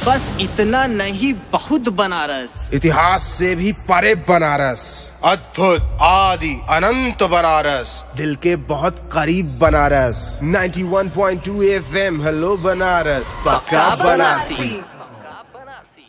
बस इतना नहीं, बहुत बनारस। इतिहास से भी परे बनारस, अद्भुत आदि अनंत बनारस, दिल के बहुत करीब बनारस। 91.2 FM, हेलो बनारस, पक्का बनारसी।